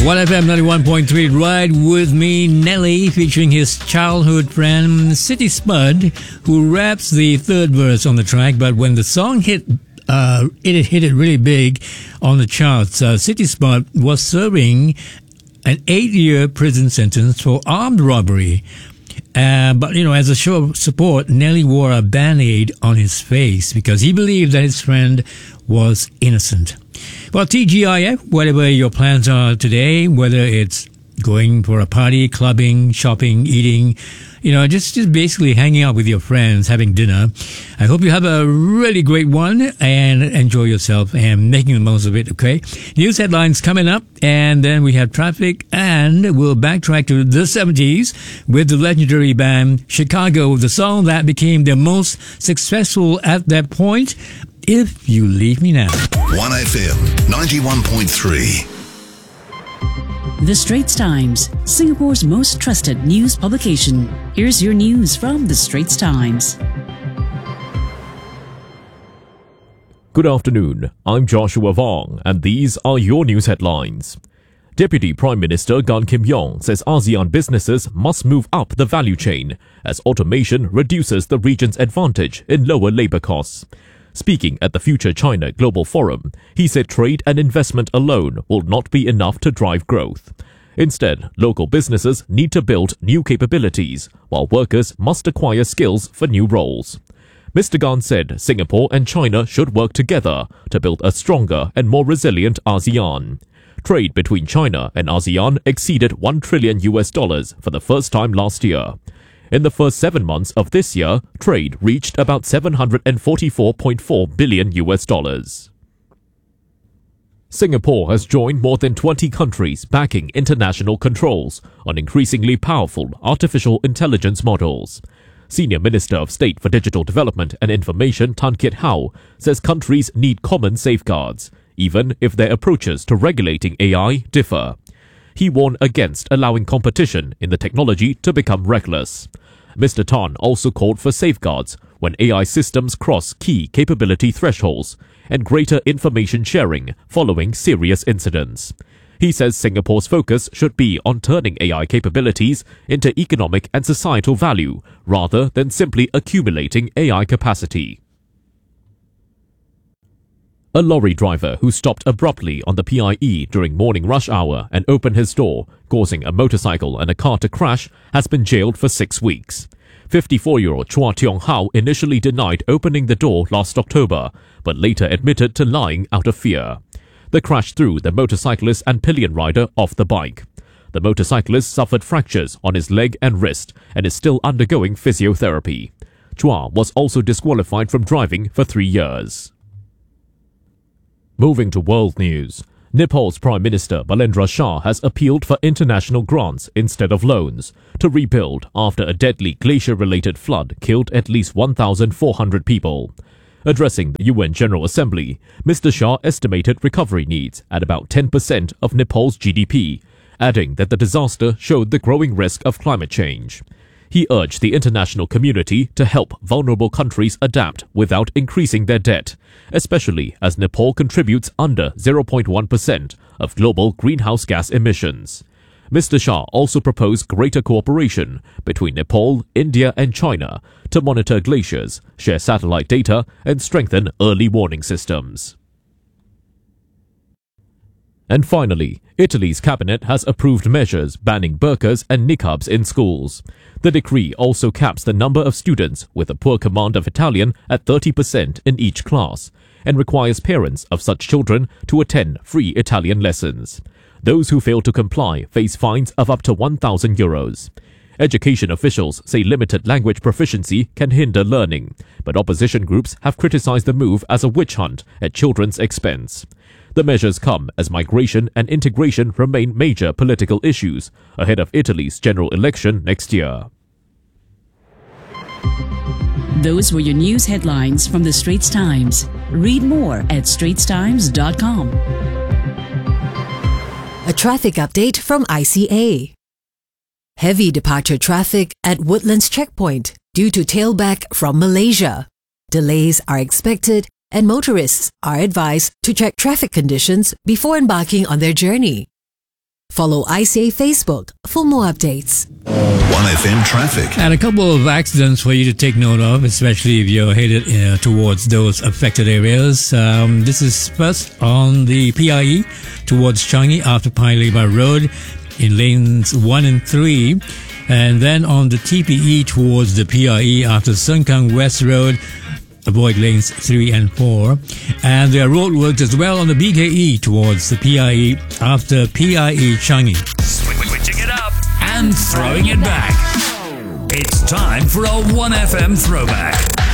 1FM 91.3, Ride With Me, Nelly, featuring his childhood friend City Spud, who raps the third verse on the track. But when the song hit it really big on the charts, City Spud was serving an 8-year prison sentence for armed robbery. But, as a show of support, Nelly wore a Band-Aid on his face because he believed that his friend was innocent. Well, TGIF, whatever your plans are today, whether it's going for a party, clubbing, shopping, eating, just basically hanging out with your friends, having dinner. I hope you have a really great one and enjoy yourself and making the most of it, okay? News headlines coming up, and then we have traffic, and we'll backtrack to the 70s with the legendary band Chicago, the song that became the most successful at that point, If You Leave Me Now. 1FM 91.3. The Straits Times, Singapore's most trusted news publication. Here's your news from The Straits Times. Good afternoon, I'm Joshua Vong, and these are your news headlines. Deputy Prime Minister Gan Kim Yong says ASEAN businesses must move up the value chain as automation reduces the region's advantage in lower labour costs. Speaking at the Future China Global Forum, he said trade and investment alone will not be enough to drive growth. Instead, local businesses need to build new capabilities, while workers must acquire skills for new roles. Mr. Gan said Singapore and China should work together to build a stronger and more resilient ASEAN. Trade between China and ASEAN exceeded $1 trillion for the first time last year. In the first 7 months of this year, trade reached about $744.4 billion. Singapore has joined more than 20 countries backing international controls on increasingly powerful artificial intelligence models. Senior Minister of State for Digital Development and Information Tan Kiat Hau says countries need common safeguards, even if their approaches to regulating AI differ. He warned against allowing competition in the technology to become reckless. Mr. Tan also called for safeguards when AI systems cross key capability thresholds and greater information sharing following serious incidents. He says Singapore's focus should be on turning AI capabilities into economic and societal value rather than simply accumulating AI capacity. A lorry driver who stopped abruptly on the PIE during morning rush hour and opened his door, causing a motorcycle and a car to crash, has been jailed for 6 weeks. 54-year-old Chua Tiong Hao initially denied opening the door last October, but later admitted to lying out of fear. The crash threw the motorcyclist and pillion rider off the bike. The motorcyclist suffered fractures on his leg and wrist and is still undergoing physiotherapy. Chua was also disqualified from driving for 3 years. Moving to world news, Nepal's Prime Minister Balendra Shah has appealed for international grants instead of loans to rebuild after a deadly glacier-related flood killed at least 1,400 people. Addressing the UN General Assembly, Mr. Shah estimated recovery needs at about 10% of Nepal's GDP, adding that the disaster showed the growing risk of climate change. He urged the international community to help vulnerable countries adapt without increasing their debt, especially as Nepal contributes under 0.1% of global greenhouse gas emissions. Mr. Shah also proposed greater cooperation between Nepal, India and China to monitor glaciers, share satellite data and strengthen early warning systems. And finally, Italy's cabinet has approved measures banning burqas and niqabs in schools. The decree also caps the number of students with a poor command of Italian at 30% in each class and requires parents of such children to attend free Italian lessons. Those who fail to comply face fines of up to €1,000. Education officials say limited language proficiency can hinder learning, but opposition groups have criticized the move as a witch hunt at children's expense. The measures come as migration and integration remain major political issues ahead of Italy's general election next year. Those were your news headlines from The Straits Times. Read more at straitstimes.com. A traffic update from ICA. Heavy departure traffic at Woodlands Checkpoint due to tailback from Malaysia. Delays are expected and motorists are advised to check traffic conditions before embarking on their journey. Follow ICA Facebook for more updates. 1FM traffic. And a couple of accidents for you to take note of, especially if you're headed towards those affected areas. This is first on the PIE towards Changi after Paya Lebar Road in lanes 1 and 3. And then on the TPE towards the PIE after Sengkang West Road, avoid lanes 3 and 4. And there are roadworks as well on the BKE towards the PIE after PIE Changi. Switching it up and throwing it back. It's time for a 1FM throwback.